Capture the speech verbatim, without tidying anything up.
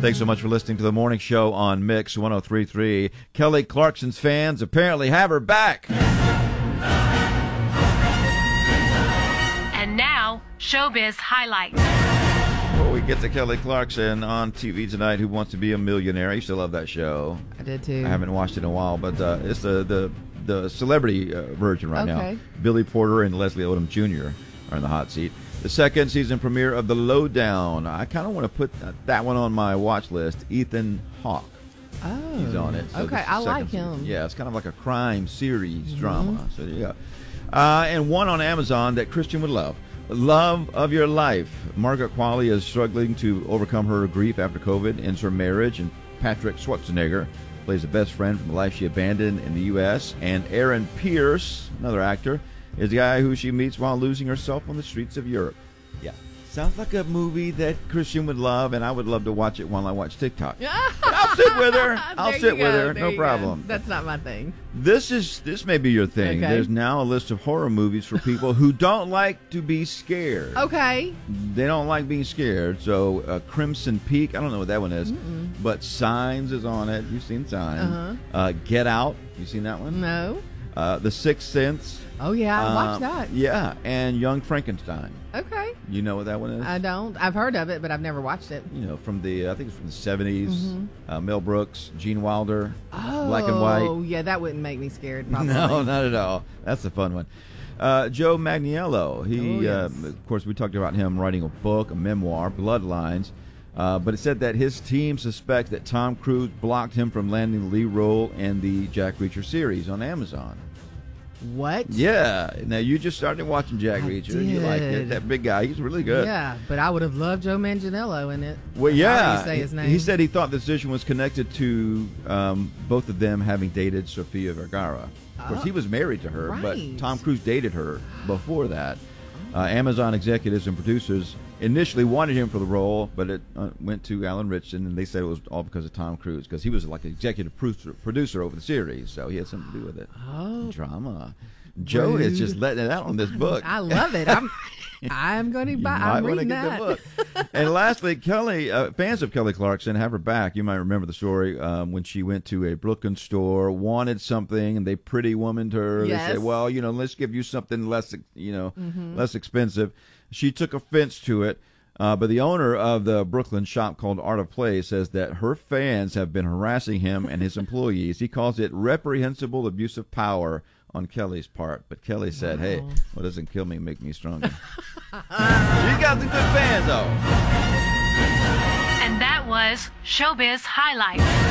Thanks so much for listening to the morning show on Mix one oh three point three. Kelly Clarkson's fans apparently have her back. And now, Showbiz Highlights. Before we get to Kelly Clarkson on T V tonight, Who Wants to Be a Millionaire? I used to love that show. I did too. I haven't watched it in a while, but uh, it's the, the, the celebrity uh, version right Okay. now. Billy Porter and Leslie Odom Junior are in the hot seat. The second season premiere of The Lowdown. I kind of want to put that one on my watch list. Ethan Hawke. Oh, He's on it. So okay, this is I the like second him. season. Yeah, it's kind of like a crime series Mm-hmm. drama. So yeah, uh, and one on Amazon that Christian would love. Love of Your Life. Margaret Qualley is struggling to overcome her grief after COVID, ends her marriage, and Patrick Schwarzenegger plays the best friend from the life she abandoned in the U S And Aaron Pierce, another actor, is the guy who she meets while losing herself on the streets of Europe. Yeah. Sounds like a movie that Christian would love, and I would love to watch it while I watch TikTok. I'll sit with her. I'll There sit you with go, her. there No you go. problem. That's not my thing. This is this may be your thing. Okay. There's now a list of horror movies for people who don't like to be scared. Okay. They don't like being scared. So uh, Crimson Peak, I don't know what that one is, Mm-mm. but Signs is on it. You've seen Signs. Uh-huh. Uh, Get Out. You seen that one? No. Uh, the Sixth Sense. Oh, yeah, I watched Um, that. Yeah, and Young Frankenstein. Okay. You know what that one is? I don't. I've heard of it, but I've never watched it. You know, from the I think it's from the seventies. Mhm. Uh, Mel Brooks, Gene Wilder, Oh, black and white. Oh, yeah, that wouldn't make me scared, probably. No, not at all. That's a fun one. Uh, Joe Manganiello. He, Oh, yes. uh, of course, we talked about him writing a book, a memoir, Bloodlines. Uh, but it said that his team suspects that Tom Cruise blocked him from landing the lead role in the Jack Reacher series on Amazon. What? Yeah. Now, you just started watching Jack I Reacher. and You like it. did. That big guy. He's really good. Yeah, but I would have loved Joe Manganiello in it. Well, How yeah. do you say his name? He said he thought the decision was connected to um, both of them having dated Sofia Vergara. Of course, Oh, he was married to her, right. but Tom Cruise dated her before that. Uh, Amazon executives and producers initially wanted him for the role, but it uh, went to Alan Ritchson, and they said it was all because of Tom Cruise, because he was like an executive producer, producer over the series, so he had something to do with it. Oh. Drama. Joe is just Rude. letting it out on this book. I love it. I'm I'm going to You buy. might I'm want to reading get that. the book. And lastly, Kelly, uh, fans of Kelly Clarkson have her back. You might remember the story um, when she went to a Brooklyn store, wanted something, and they pretty womaned her. Yes. They said, "Well, you know, let's give you something less, you know, Mm-hmm. less expensive." She took offense to it. Uh, but the owner of the Brooklyn shop called Art of Play says that her fans have been harassing him and his employees. He calls it reprehensible abuse of power on Kelly's part. But Kelly said, Wow. hey, what doesn't kill me make me stronger. She got some good fans, though. And that was Showbiz Highlights.